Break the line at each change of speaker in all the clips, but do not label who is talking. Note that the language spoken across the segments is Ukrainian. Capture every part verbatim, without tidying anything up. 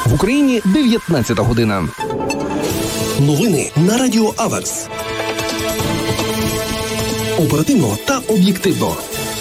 В Україні дев'ятнадцята година.
Новини на Радіо Аверс. Оперативно та об'єктивно.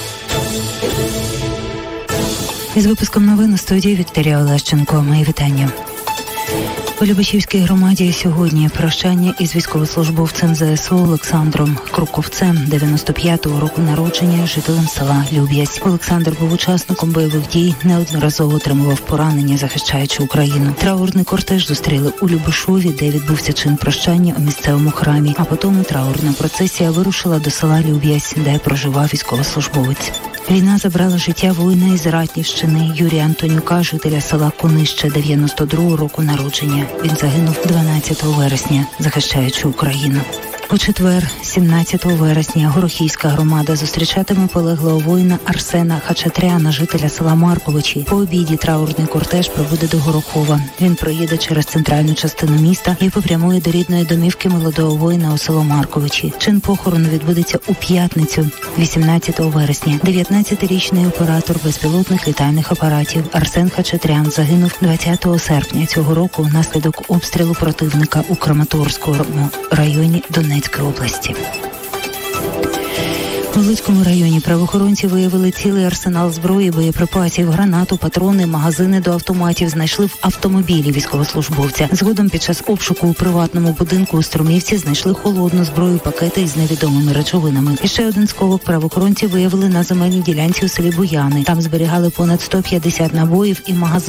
Із випуском новин у студії Вікторія Олещенко. Мої вітання. У Любешівській громаді сьогодні прощання із військовослужбовцем ЗСУ Олександром Круковцем, дев'яносто п'ятого року народження, жителем села Люб'язь. Олександр був учасником бойових дій, неодноразово отримував поранення, захищаючи Україну. Траурний кортеж зустріли у Любешові, де відбувся чин прощання у місцевому храмі, а потім траурна процесія вирушила до села Люб'язь, де проживав військовослужбовець. Війна забрала життя воїна із Ратнівщини Юрія Антонюка, жителя села Конище, дев'яносто другого року народження. Він загинув дванадцятого вересня, захищаючи Україну. У четвер, сімнадцятого вересня, Горохівська громада зустрічатиме полеглого воїна Арсена Хачатряна, жителя села Марковичі. По обіді траурний кортеж прибуде до Горохова. Він проїде через центральну частину міста і попрямує до рідної домівки молодого воїна у село Марковичі. Чин похорону відбудеться у п'ятницю, вісімнадцятого вересня. дев'ятнадцятирічний оператор безпілотних літальних апаратів Арсен Хачатрян загинув двадцятого серпня цього року внаслідок обстрілу противника у Краматорському районі Донецької області. У Луцькому районі правоохоронці виявили цілий арсенал зброї, боєприпасів, гранату, патрони, магазини до автоматів знайшли в автомобілі військовослужбовця. Згодом під час обшуку у приватному будинку у Струмівці знайшли холодну зброю, пакети із невідомими речовинами. І ще один сховок правоохоронці виявили на земельній ділянці у селі Буяни. Там зберігали понад сто п'ятдесят набоїв і магазин